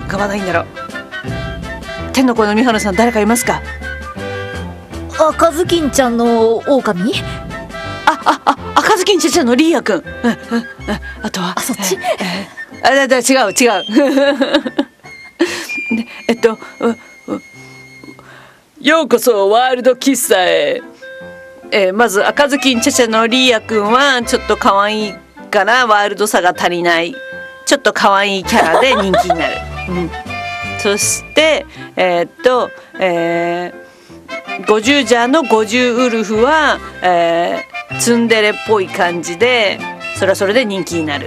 浮かばないんだろう。天の声の三原さん、誰かいますか？ 赤ずきんちゃんの狼？ 赤ずきんちゃんのリーヤくん。あとはそっち？ 違うね、ようこそワールド喫茶へ。まず赤ずきんちゃのリーヤくんはちょっと可愛いからワールドさが足りない、ちょっと可愛いキャラで人気になる、そしてゴジュージャーのゴジュウルフは、ツンデレっぽい感じでそれはそれで人気になる。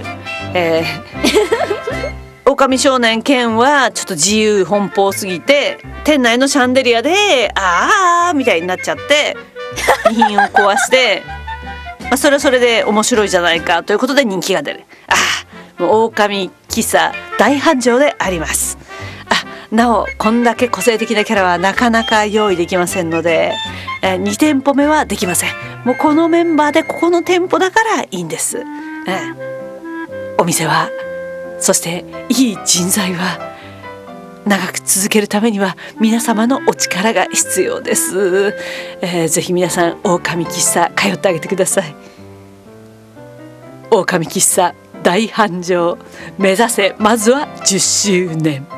狼少年ケンはちょっと自由奔放すぎて店内のシャンデリアでみたいになっちゃって遺品を壊してそれはそれで面白いじゃないかということで人気が出る。もう狼喫茶大繁盛であります。なおこんだけ個性的なキャラはなかなか用意できませんので、2店舗目はできません。もうこのメンバーでここの店舗だからいいんです。お店はそしていい人材は長く続けるためには皆様のお力が必要です。ぜひ皆さん狼喫茶通ってあげてください。狼喫茶大繁盛目指せ、まずは10周年。